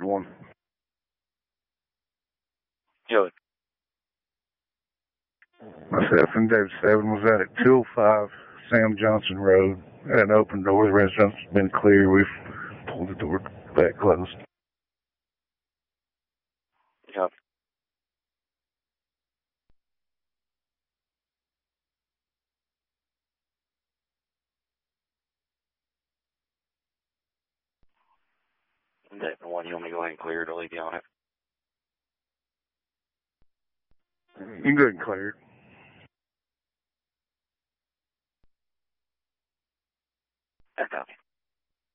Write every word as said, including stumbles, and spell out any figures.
one. Joey. Myself and David Seven was out at two oh five Sam Johnson Road. Had an open door. The residence has been clear. We've pulled the door back closed. Yep. That one, you want me to go ahead and clear it or leave you on it? You can go ahead and clear it. I copy.